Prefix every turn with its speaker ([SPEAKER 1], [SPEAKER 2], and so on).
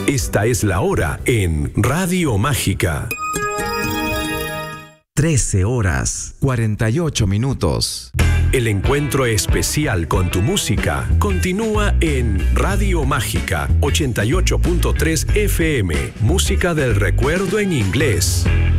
[SPEAKER 1] Esta es la hora en Radio Mágica.
[SPEAKER 2] 13 horas, 48 minutos.
[SPEAKER 1] El encuentro especial con tu música continúa en Radio Mágica 88.3 FM. Música del recuerdo en inglés.